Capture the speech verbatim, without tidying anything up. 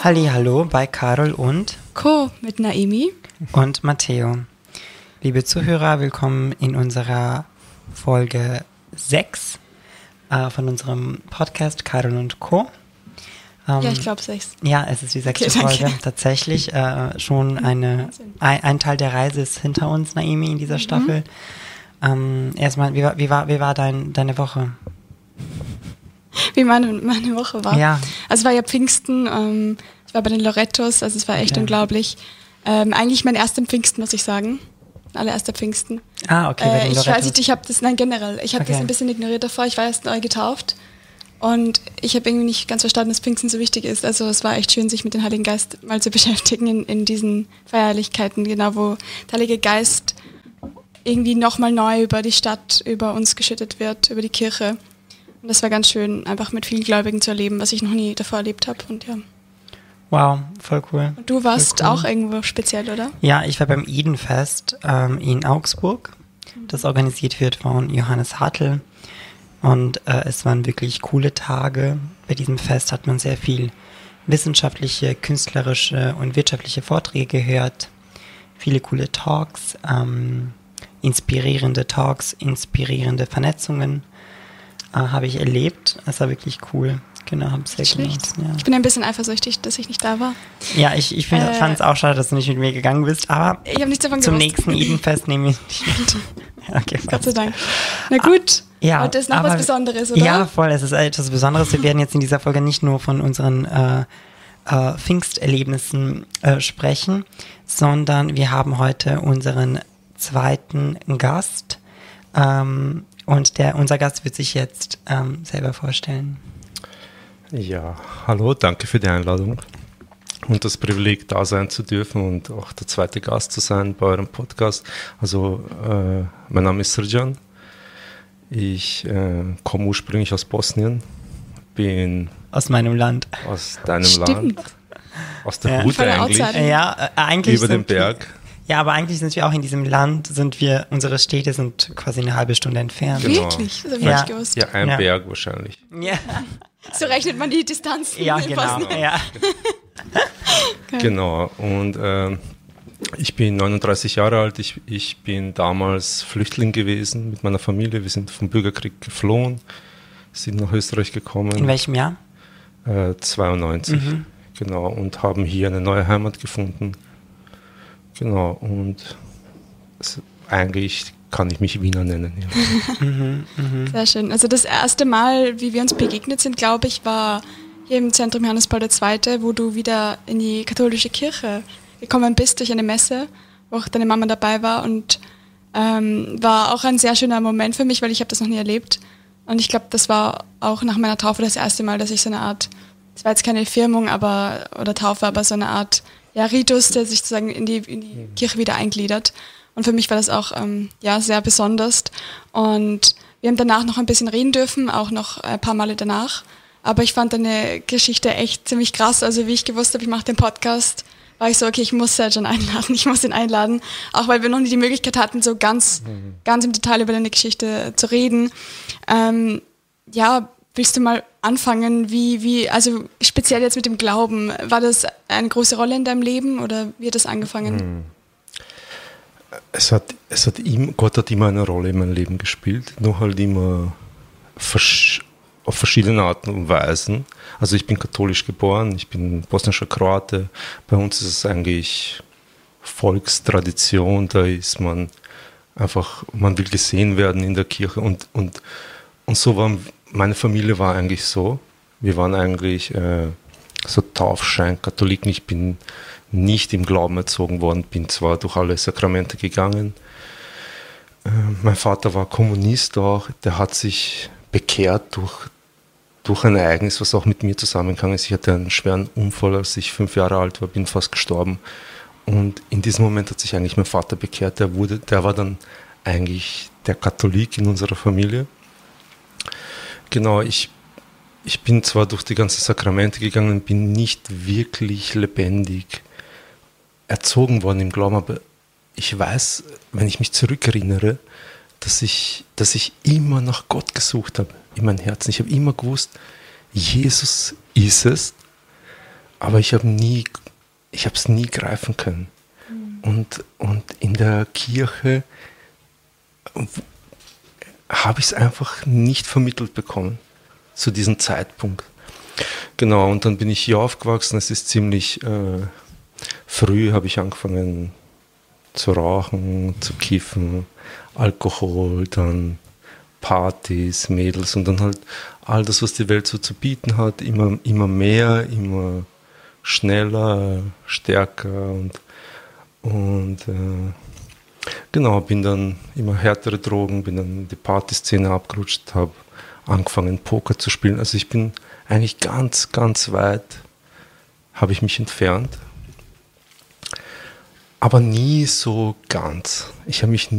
Hallihallo bei Carol und Co. mit Naemi und Matteo. Liebe Zuhörer, willkommen in unserer Folge sechs äh, von unserem Podcast Carol und Co. Ähm, ja, ich glaube sechs. Ja, es ist die sechste okay, Folge. Tatsächlich äh, schon eine, ein, ein Teil der Reise ist hinter uns, Naemi, in dieser mhm. Staffel. Ähm, erstmal, wie war, wie war, wie war dein, deine Woche? Wie meine, meine Woche war. Ja. Also es war ja Pfingsten, ähm, ich war bei den Lorettos, also es war echt ja. unglaublich. Ähm, eigentlich mein erster Pfingsten, muss ich sagen. Allererster Pfingsten. Ah, okay. Äh, ich weiß nicht, ich habe das, nein generell, ich habe okay. das ein bisschen ignoriert davor, ich war erst neu getauft und ich habe irgendwie nicht ganz verstanden, dass Pfingsten so wichtig ist. Also es war echt schön, sich mit dem Heiligen Geist mal zu beschäftigen in, in diesen Feierlichkeiten, genau wo der Heilige Geist irgendwie nochmal neu über die Stadt, über uns geschüttet wird, über die Kirche. Und das war ganz schön, einfach mit vielen Gläubigen zu erleben, was ich noch nie davor erlebt habe. Und ja. Wow, voll cool. Und du warst cool. auch irgendwo speziell, oder? Ja, ich war beim Edenfest ähm, in Augsburg, das organisiert wird von Johannes Hartl. Und äh, es waren wirklich coole Tage. Bei diesem Fest hat man sehr viel wissenschaftliche, künstlerische und wirtschaftliche Vorträge gehört. Viele coole Talks, ähm, inspirierende Talks, inspirierende Vernetzungen. Habe ich erlebt. Es war wirklich cool. Genau, habe es sehr genossen. Ja. Ich bin ein bisschen eifersüchtig, dass ich nicht da war. Ja, ich, ich äh, fand es auch schade, dass du nicht mit mir gegangen bist, aber ich habe nichts davon zum gewusst. nächsten Edenfest nehme ich dich mit. Okay, Gott sei Dank. Na gut, ah, ja, heute ist noch aber, was Besonderes, oder? Ja, voll, es ist etwas Besonderes. Wir werden jetzt in dieser Folge nicht nur von unseren äh, äh, Pfingsterlebnissen äh, sprechen, sondern wir haben heute unseren zweiten Gast. Ähm, Und der, unser Gast wird sich jetzt ähm, selber vorstellen. Ja, hallo, danke für die Einladung und das Privileg, da sein zu dürfen und auch der zweite Gast zu sein bei eurem Podcast. Also, äh, mein Name ist Srđan. Ich äh, komme ursprünglich aus Bosnien, bin... Aus meinem Land. Aus deinem Stimmt. Land. Aus der ja. Hut eigentlich. Ja, äh, eigentlich über den Berg. Ja, aber eigentlich sind wir auch in diesem Land, sind wir, unsere Städte sind quasi eine halbe Stunde entfernt. Genau. Wirklich? Das habe ich ja. nicht gewusst. Ja, ein ja. Berg wahrscheinlich. Ja. So rechnet man die Distanzen. Ja, genau. Ja. Okay. Genau. Und äh, ich bin neununddreißig Jahre alt. Ich, ich bin damals Flüchtling gewesen mit meiner Familie. Wir sind vom Bürgerkrieg geflohen, sind nach Österreich gekommen. In welchem Jahr? Äh, zweiundneunzig. Mhm. Genau. Und haben hier eine neue Heimat gefunden. Genau, und es, eigentlich kann ich mich Wiener nennen. Ja. mhm, mh. Sehr schön. Also das erste Mal, wie wir uns begegnet sind, glaube ich, war hier im Zentrum Johannes Paul der Zweite, wo du wieder in die katholische Kirche gekommen bist durch eine Messe, wo auch deine Mama dabei war. Und ähm, war auch ein sehr schöner Moment für mich, weil ich habe das noch nie erlebt. Und ich glaube, das war auch nach meiner Taufe das erste Mal, dass ich so eine Art, das war jetzt keine Firmung aber, oder Taufe, aber so eine Art... Ja, Ritus, der sich sozusagen in die, in die Kirche wieder eingliedert. Und für mich war das auch ähm, ja, sehr besonders. Und wir haben danach noch ein bisschen reden dürfen, auch noch ein paar Male danach. Aber ich fand deine Geschichte echt ziemlich krass. Also wie ich gewusst habe, ich mache den Podcast, war ich so, okay, ich muss Srđan einladen, ich muss ihn einladen. Auch weil wir noch nie die Möglichkeit hatten, so ganz, mhm. ganz im Detail über deine Geschichte zu reden. Ähm, ja, willst du mal anfangen, wie, wie, also speziell jetzt mit dem Glauben, war das eine große Rolle in deinem Leben oder wie hat das angefangen? Es hat, es hat ihm, Gott hat immer eine Rolle in meinem Leben gespielt, nur halt immer vers- auf verschiedene Arten und Weisen. Also ich bin katholisch geboren, ich bin bosnischer Kroate, bei uns ist es eigentlich Volkstradition, da ist man einfach, man will gesehen werden in der Kirche und, und, und so war meine Familie war eigentlich so, wir waren eigentlich äh, so Taufschein-Katholiken, ich bin nicht im Glauben erzogen worden, bin zwar durch alle Sakramente gegangen, äh, mein Vater war Kommunist auch, der hat sich bekehrt durch, durch ein Ereignis, was auch mit mir zusammengegangen ist. Ich hatte einen schweren Unfall, als ich fünf Jahre alt war, bin fast gestorben und in diesem Moment hat sich eigentlich mein Vater bekehrt, der, wurde, der war dann eigentlich der Katholik in unserer Familie. Genau, ich, ich bin zwar durch die ganzen Sakramente gegangen, bin nicht wirklich lebendig erzogen worden im Glauben, aber ich weiß, wenn ich mich zurückerinnere, dass ich, dass ich immer nach Gott gesucht habe in meinem Herzen. Ich habe immer gewusst, Jesus ist es aber ich habe nie, ich habe es nie greifen können. Mhm. Und, und in der Kirche habe ich es einfach nicht vermittelt bekommen, zu diesem Zeitpunkt. Genau, und dann bin ich hier aufgewachsen, es ist ziemlich äh, früh, habe ich angefangen zu rauchen, zu kiffen, Alkohol, dann Partys, Mädels und dann halt all das, was die Welt so zu bieten hat, immer, immer mehr, immer schneller, stärker und, und äh, genau, bin dann immer härtere Drogen, bin dann in die Partyszene abgerutscht, habe angefangen Poker zu spielen. Also ich bin eigentlich ganz, ganz weit, habe ich mich entfernt, aber nie so ganz. Ich habe mich